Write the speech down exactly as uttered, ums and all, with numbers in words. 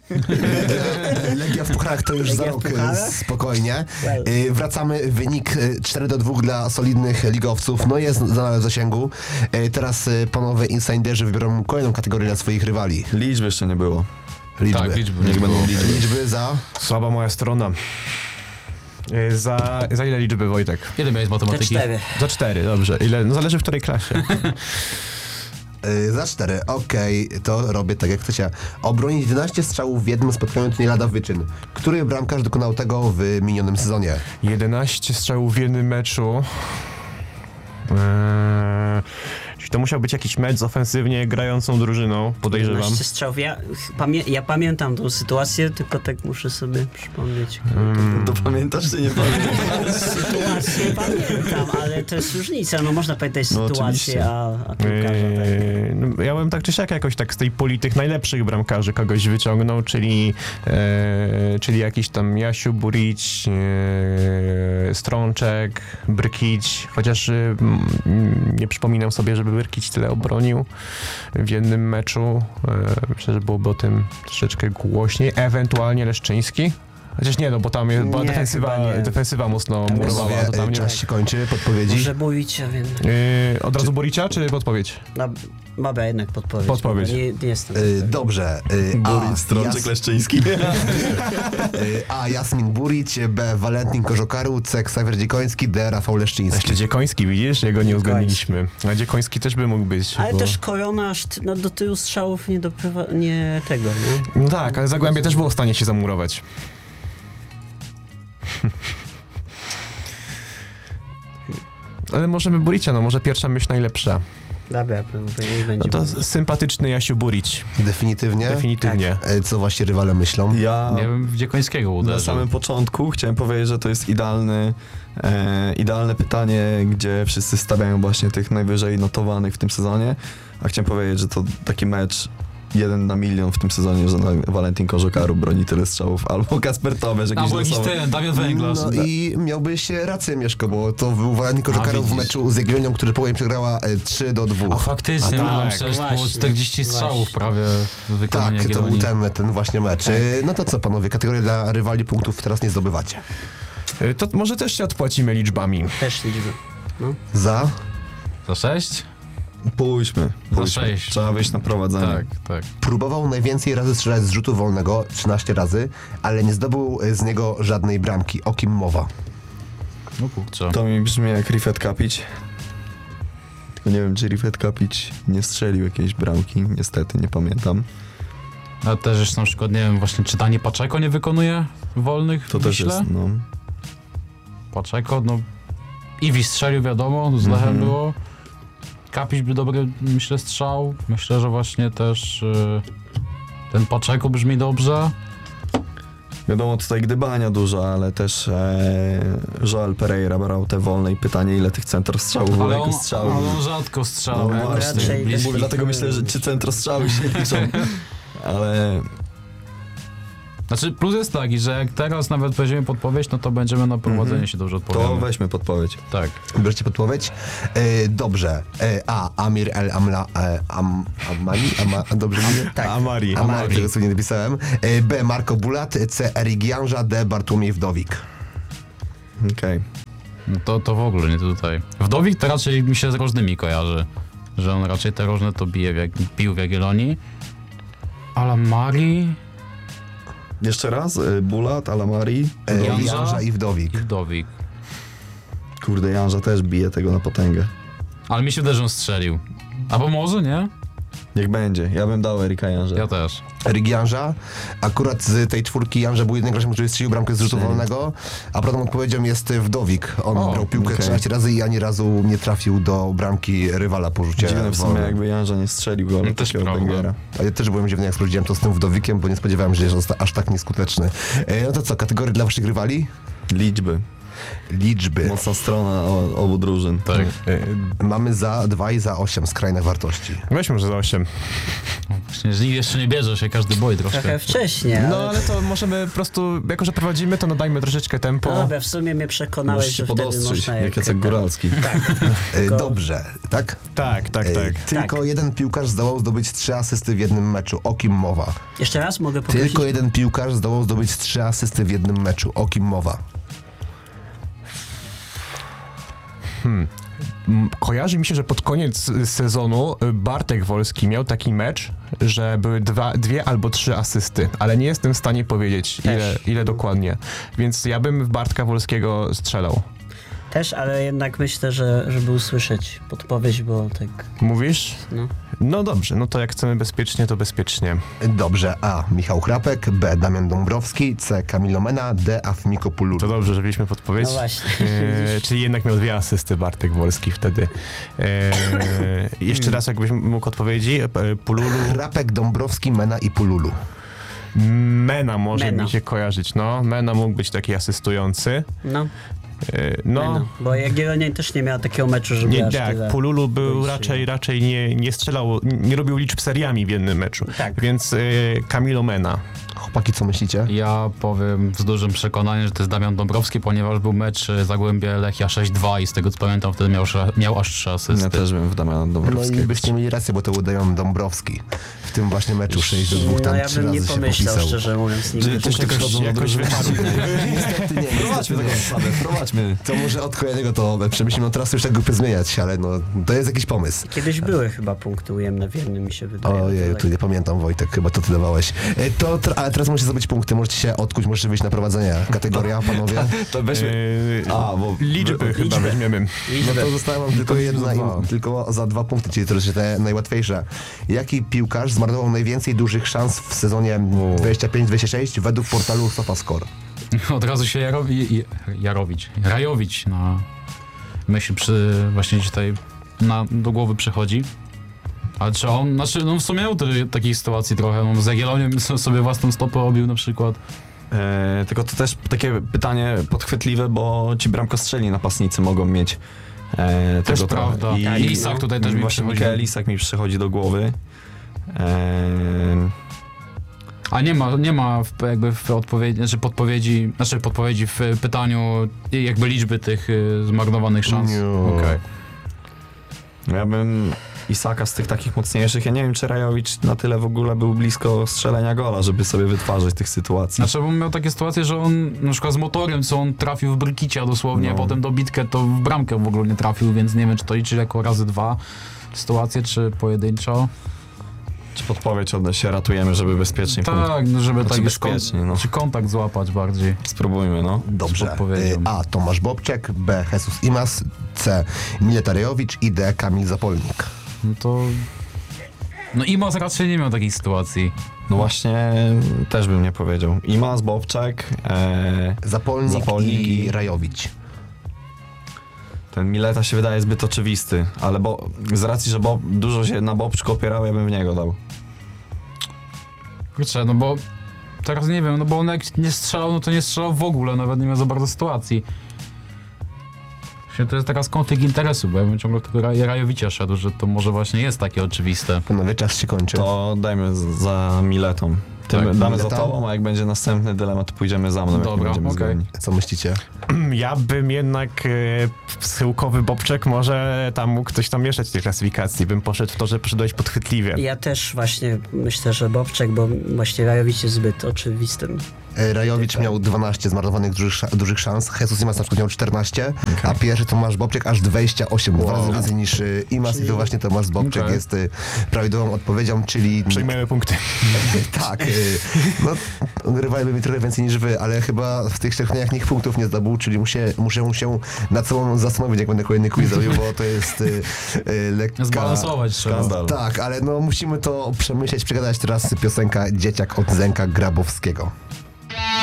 Legia w pucharach to już za rok, spokojnie. Well. Wracamy, wynik cztery do dwóch dla solidnych ligowców, no jest nadal w zasięgu. Teraz panowie insiderzy wybiorą kolejną kategorię dla swoich rywali. Liczby jeszcze nie było. Liczby. Tak, liczby. Niech będą liczby. Liczby za... Słaba moja strona. Za, za ile liczby, Wojtek? Ile miałeś z matematyki? Za cztery. Za cztery, dobrze. Ile? No zależy w której klasie. Za cztery, okej, okay, to robię tak jak chcecie. Obronić jedenaście strzałów w jednym spotkaniu to nie lada wyczyn. Który bramkarz dokonał tego w minionym sezonie? jedenaście strzałów w jednym meczu. Eee, czyli to musiał być jakiś mecz z ofensywnie grającą drużyną, podejrzewam. jedenaście strzałów. Ja, pamię- ja pamiętam tą sytuację, tylko tak muszę sobie przypomnieć. Hmm. To pamiętasz czy nie pamiętasz? Sytuację pamiętam, ale to jest różnica. No można pamiętać No, sytuację, a, a piłkarza Eee, tak. no, ja bym tak czy siak jakoś tak z tej puli tych najlepszych bramkarzy kogoś wyciągnął, czyli, e, czyli jakiś tam Jasiu Burić, e, Strączek, Brkić, chociaż e, m, nie przypominam sobie, żeby Brkić tyle obronił w jednym meczu. E, myślę, że byłoby o tym troszeczkę głośniej. Ewentualnie Leszczyński. Chociaż nie, no bo tam była Nie, defensywa, chyba nie. defensywa mocno murowała. To tam nie... Czas się kończy, podpowiedzi. Może Buricia, wiem. Yy, od razu Buricia, czy podpowiedź? No, dobra, jednak podpowiedź. Podpowiedź. Nie, nie jestem. Y, dobrze. Y, Burić, Strączek, Jas- Leszczyński. y, A. Jasmin Burić, B. Walentin Kożokaru, C. Ksawer Dziekoński, D. Rafał Leszczyński. Jeszcze Dziekoński, widzisz? Jego nie uzgodniliśmy. A Dziekoński też by mógł być. Ale bo... też Korona aż t- no, do tyłu strzałów nie, doprywa- nie tego, nie? No tak, ale Zagłębie też było w stanie się zamurować. Ale możemy Buricia, no może pierwsza myśl najlepsza. Dobra, nie będzie. No to sympatyczny Jasiu Burić. Definitywnie? Definitywnie. Y, Co właśnie rywale myślą? Ja Nie wiem, w Dziekońskiego na uderzył. samym początku chciałem powiedzieć, że to jest idealny, e, idealne pytanie, gdzie wszyscy stawiają właśnie tych najwyżej notowanych w tym sezonie, a chciałem powiedzieć, że to taki mecz jeden na milion w tym sezonie, że Walentin Kożokaru broni tyle strzałów, albo Kasper Tomasz, jakiś Albo jakiś losowy. ten, Damian Węglarz. No i miałbyś rację, Mieszko, bo to był Walentin Kożokaru w widzisz. meczu z Jagiellonią, który powiem przegrała y, trzy do dwóch. A faktycznie, A no, tak, przecież było właśnie, czterdzieści strzałów właśnie. prawie w wykonaniu Tak, to był Jagiellonii. ten, ten właśnie mecz. Y, No to co, panowie, kategorie dla rywali punktów teraz nie zdobywacie. Y, To może też się odpłacimy liczbami. Też liczby. Za? Za sześć? Pójdźmy, pójdźmy. sześć. Trzeba wyjść na prowadzenie. Tak, tak. Próbował najwięcej razy strzelać z rzutu wolnego, trzynaście razy, ale nie zdobył z niego żadnej bramki. O kim mowa? No kurczę. To mi brzmi jak Rifat Kapić. Tylko nie wiem, czy Rifat Kapić nie strzelił jakiejś bramki. Niestety, nie pamiętam. A też jeszcze na przykład, nie wiem, właśnie czy Dani Paczeko nie wykonuje wolnych To w też Wiśle? jest, no. Paczeko, no... Iwi strzelił, wiadomo, z Lechem Mhm. było. Kapić by dobry, myślę, strzał. Myślę, że właśnie też y, ten Paczeko brzmi dobrze. Wiadomo, tutaj gdybania dużo, ale też e, Joel Pereira brał te wolne i pytanie, ile tych centrostrałów było, Ale jako on, strzałów. ale on rzadko strzał. No jakoś właśnie, tak raczej bliski. też- Dlatego myślę, że czy centrostrzały się liczą. Ale Znaczy plus jest taki, że jak teraz nawet weźmiemy podpowiedź, no to będziemy na prowadzenie Mhm. się dobrze to odpowiadać. weźmy podpowiedź. Tak. Bierzcie podpowiedź? E, dobrze. E, A. Amir El Amla... E, am, Amali? Ama, dobrze mówię? Tak. Amari. Amali, tego sobie nie napisałem. E, B. Marco Bulat. C. Erik Janża. D. Bartłomiej Wdowik. Okej. No to, to w ogóle nie tutaj. Wdowik to raczej mi się z rożnymi kojarzy. Że on raczej te rożne to bije w, jak, pił w Jagiellonii. Ale Mari Jeszcze raz, y, Bulat, Alamari. E, Janża? Janża i i Wdowik. Wdowik. Kurde, Janża też bije tego na potęgę. Ale mi się wydaje, że on strzelił. Albo może, nie? Niech będzie. Ja bym dał Erika Janża. Ja też. Erik Janża. Akurat z tej czwórki Janża był jednym graczem, który strzelił bramkę z rzutu Strzelił. wolnego, a prawdą odpowiedzią jest Wdowik. On O, brał piłkę okej. trzynaście razy i ani razu nie trafił do bramki rywala po rzucie Dziwne w sumie, wolnym. jakby Janża nie strzelił gola No też takiego prawda. bangera. A ja też byłem dziwny, jak sprawdziłem to z tym Wdowikiem, bo nie spodziewałem się, że jest aż tak nieskuteczny. E, no to co, kategorie dla waszych rywali? Liczby. Liczby. Mocna strona o, obu drużyn. Tak. E, Mamy za dwa i za osiem skrajnych wartości. Weź może za osiem. Właśnie, że jeszcze nie bierze się, każdy boi troszkę. Trochę wcześniej, No ale... ale to możemy po prostu, jako że prowadzimy, to nadajmy troszeczkę tempo. No dobra, w sumie mnie przekonałeś, Możesz się że wtedy podostrzyć, można... jak Jacek Góralski. Tak, E, Tylko- Dobrze, tak? Tak, tak, E, tak. Tylko Tak. jeden piłkarz zdołał zdobyć trzy asysty w jednym meczu. O kim mowa? jeszcze raz mogę powiedzieć? Tylko jeden piłkarz zdołał zdobyć trzy asysty w jednym meczu. O kim mowa? M, Kojarzy mi się, że pod koniec sezonu Bartek Wolski miał taki mecz, że były dwa, dwie albo trzy asysty, ale nie jestem w stanie powiedzieć, ile, Też. ile dokładnie. Więc ja bym w Bartka Wolskiego strzelał. Też, ale jednak myślę, że żeby usłyszeć podpowiedź, bo tak, Mówisz? no. No dobrze, no to jak chcemy bezpiecznie, to bezpiecznie. Dobrze. A. Michał Chrapek. B. Damian Dąbrowski. C. Kamil Omena. D. Afmiko Pululu. To dobrze, że mieliśmy podpowiedź. No właśnie. E, czyli jednak miał dwie asysty Bartek Wolski wtedy. E, jeszcze raz, jakbyś mógł odpowiedzi. E, Pululu. Chrapek, Dąbrowski, Mena i Pululu. Mena może Mena. mi się kojarzyć, no. Mena mógł być taki asystujący. No, E, no, no. Bo Jagiellonia też nie miała takiego meczu, żeby nie, aż tak, tyle... Pululu był wyjść. raczej, raczej nie, nie strzelał, nie robił liczb seriami w jednym meczu. Tak. Więc e, Kamilo Mena. Chłopaki, co myślicie? Ja powiem z dużym przekonaniem, że to jest Damian Dąbrowski, ponieważ był mecz Zagłębie Lechia sześć dwa i z tego co pamiętam wtedy miał, miał aż trzy asysty. Ja też bym w Damiana No Dąbrowskiego. i byście mieli rację, bo to był Damian Dąbrowski. W tym właśnie meczu sześć do dwóch tam No ja trzy bym nie razy się pomyślał, popisał. szczerze mówiąc, Czy- nigdy. czy- Jakoś, przychodzą do jakoś drużyny. wypadł. Niestety nie. Prowadźmy tego zasadę, prowadźmy. To może od kolejnego to przemyślimy, no teraz już tak grupy zmieniać, ale no to jest jakiś pomysł. Kiedyś były chyba punkty ujemne w jednym, mi się wydaje. Ojej, To tu nie pamiętam, Wojtek, chyba to ty dawałeś. E, To, tra- ale teraz możecie zdobyć punkty, możecie się odkuć, możecie wyjść na prowadzenie. Kategoria, panowie. To weźmy... E, A, bo... liczby chyba liczby. weźmiemy. No to została wam tylko jedna, za dwa. i, tylko za dwa punkty, czyli to jest te najłatwiejsze. Jaki piłkarz zmarnował najwięcej dużych szans w sezonie dwadzieścia pięć dwadzieścia sześć według portalu SofaScore? Od razu się Jarowi, Jarowić, Rajowić na myśl przy właśnie tutaj na, do głowy przychodzi. Ale czy on, znaczy no w sumie miał te, takiej sytuacji trochę, no z Jagielloniem sobie własną stopę robił na przykład. E, tylko to też takie pytanie podchwytliwe, bo ci bramkostrzeli napastnicy mogą mieć e, Też tego trochę. prawda. I Tak, Isak tutaj też mi właśnie przychodzi. Mikael Isak mi przychodzi do głowy. E, A nie ma, nie ma w, jakby w odpowiedzi, znaczy podpowiedzi, znaczy podpowiedzi w pytaniu jakby liczby tych y, zmarnowanych szans. Nie. Okej. Ja bym Isaka z tych takich mocniejszych, ja nie wiem, czy Rajowicz na tyle w ogóle był blisko strzelenia gola, żeby sobie wytwarzać tych sytuacji. Znaczy, bo miał takie sytuacje, że on na przykład z motorem, co on trafił w Brykicia dosłownie, No. a potem dobitkę to w bramkę w ogóle nie trafił, więc nie wiem, czy to liczy jako razy dwa sytuacje, czy pojedynczo. Czy podpowiedź od się ratujemy, żeby bezpiecznie punkt. Tak, no żeby Znaczy tak wiesz, kon- bezpiecznie, no. czy kontakt złapać bardziej. Spróbujmy, no. Dobrze. podpowiedzią. E, A. Tomasz Bobczek, B. Jesus Imas, C. Milet Arejowicz i D. Kamil Zapolnik. No to... No Imos raczej nie miał takiej sytuacji. No właśnie, też bym nie powiedział. Imas, Bobczak, e, Zapolnik, Zapolnik i i- Rajowicz. ten Mileta się wydaje zbyt oczywisty, ale bo z racji, że Bob, dużo się na Bobczku opierał, ja bym w niego dał. Kurczę, no bo teraz nie wiem, no bo on jak nie strzelał, no to nie strzelał w ogóle, nawet nie miał za bardzo sytuacji. Właśnie to jest teraz konflikt interesu, bo ja bym ciągle tego Raj- Rajowicza szedł, że to może właśnie jest takie oczywiste. Panowie, czas się kończy. To dajmy z- za Miletą. Ty Tak, damy Mileta? za tobą, a jak będzie następny dylemat, to pójdziemy za mną, jak nie Dobra, będziemy okej. zgodni. Co myślicie? Ja bym jednak e, schyłkowy Bobczek, może tam mógł ktoś tam mieszać w tej klasyfikacji. Bym poszedł w to, że przyszedłeś podchwytliwie. Ja też właśnie myślę, że Bobczek, bo właśnie Rajowicz jest zbyt oczywistym. E, Rajowicz Tak. miał dwanaście zmarnowanych dużych, sza- dużych szans, Jesus Imas na przykład miał czternaście, a pierwszy Tomasz Bobczek aż dwadzieścia osiem, dwa razy więcej niż e, Imas i to właśnie Tomasz Bobczek Okej. jest e, prawidłową odpowiedzią, czyli Przejmujemy punkty. tak, e, no rywal by mi trochę więcej niż wy, ale chyba w tych turniejach nikt punktów nie zdobył, czyli muszę, muszę się nad sobą zastanowić, jak będę kolejny quiz robił, bo to jest e, e, lekka... Zbalansować trzeba. Skandal. Tak, ale no musimy to przemyśleć, przegadać teraz piosenka Dzieciak od Zenka Grabowskiego.